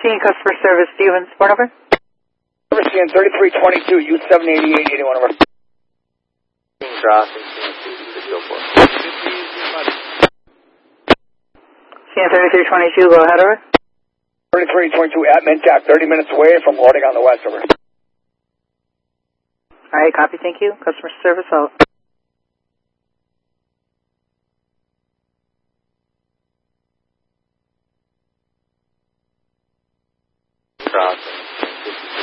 CN Customer Service, Stevens, phone number? CN 3322, U788, 81 over. Crossing, CN 3322, go ahead, over. 3322 at Mintac, 30 minutes away from loading on the west, over. All right, copy, thank you. Customer Service out. Crossing.